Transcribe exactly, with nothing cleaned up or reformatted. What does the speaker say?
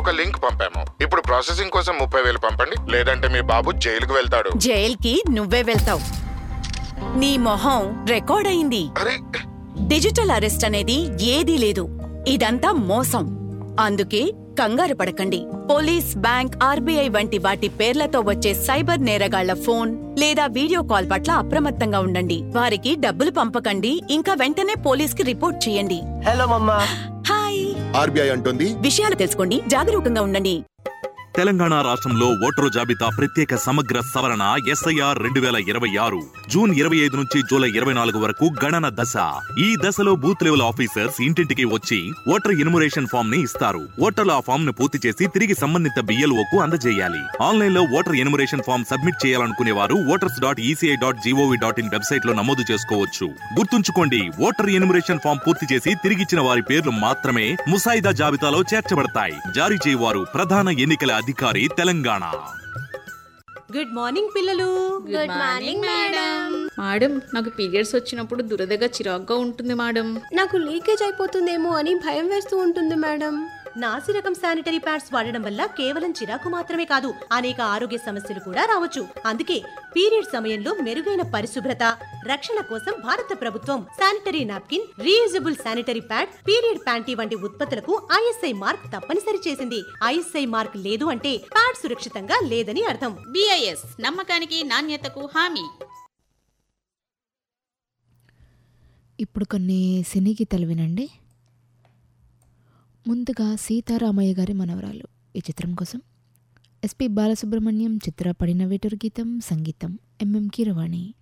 ఒక లింక్ పంపాము. ఇప్పుడు ప్రాసెసింగ్ కోసం ముప్పై వేలు పంపండి, లేదంటే మీ బాబు జైలుకు వెళ్తాడు. జైల్కి నువ్వే వెళ్తావు. నీ మొహం రికార్డ్ అయింది. అరే, డిజిటల్ అరెస్ట్ అనేది ఏదీ లేదు. ఇదంతా మోసం. అందుకే కంగారు పడకండి. పోలీస్, బ్యాంక్, ఆర్బీఐ వంటి వాటి పేర్లతో వచ్చే సైబర్ నేరగాళ్ల ఫోన్ లేదా వీడియో కాల్ పట్ల అప్రమత్తంగా ఉండండి. వారికి డబ్బులు పంపకండి, ఇంకా వెంటనే పోలీస్ కి రిపోర్ట్ చేయండి. హలో మమ్మా. హాయ్. ఆర్బీఐ అంటుంది, విషయాలు తెలుసుకోండి, జాగరూకంగా ఉండండి. తెలంగాణ రాష్ట్రంలో ఓటరు జాబితా ప్రత్యేక సమగ్ర సవరణ ఎస్ఐఆర్ రెండు వేల ఇరవై ఆరు జూన్ ఇరవై ఐదు నుంచి జూలై ఇరవై నాలుగు వరకు గణన దశ. ఈ దశలో బూత్ లెవెల్ ఆఫీసర్స్ ఇంటింటికి వచ్చి ఓటర్ ఇన్మురేషన్ ఫామ్ ని ఇస్తారు. ఓటర్లు ఆ ఫామ్ ను పూర్తి చేసి తిరిగి సంబంధిత బిఎల్ఓకు అందజేయాలి. ఆన్లైన్ లో ఓటర్ ఇన్మురేషన్ ఫామ్ సబ్మిట్ చేయాలనుకునే వారు voters dot ECI dot GOV dot in website లో నమోదు చేసుకోవచ్చు. గుర్తుంచుకోండి, ఓటర్ ఇన్మురేషన్ ఫామ్ పూర్తి చేసి తిరిగిచ్చిన వారి పేర్లు మాత్రమే ముసాయిదా జాబితాలో చేర్చబడతాయి. జారీ చేయవారు ప్రధాన ఎన్నికల అధికారి, తెలంగాణ. గుడ్ మార్నింగ్ పిల్లలు. Good morning madam. మేడం, నాకు పీరియడ్స్ వచ్చినప్పుడు దురదగా చిరాగ్గా ఉంటుంది మేడం. నాకు లీకేజ్ అయిపోతుందేమో అని భయం వేస్తూ ఉంటుంది మేడం. నాసి రకం శానిటరీ ప్యాడ్స్ వాడడం వల్ల కేవలం చిరాకు మాత్రమే కాదు, అనేక ఆరోగ్య సమస్యలు కూడా రావచ్చు. అందుకే పీరియడ్ సమయంలో మెరుగైన పరిశుభ్రత, రక్షణ కోసం భారత ప్రభుత్వం sanitary napkin, reusable sanitary pad, period panty వంటి ఉత్పత్తులకు ఐఎస్ఐ మార్క్ తప్పనిసరి చేసింది. ఐఎస్ఐ మార్క్ లేదు అంటే ప్యాడ్ సురక్షితంగా లేదని అర్థం. బిఐఎస్ నమ్మకానికి, నాణ్యతకు హామీ. ఇప్పుడు కొన్ని సినీ గీతాలు వినండి. ముందుగా సీతారామయ్య గారి మనవరాలు ఈ చిత్రం కోసం ఎస్పి బాలసుబ్రహ్మణ్యం చిత్ర పడిన వేటూరు గీతం, సంగీతం ఎంఎం కీరవాణి.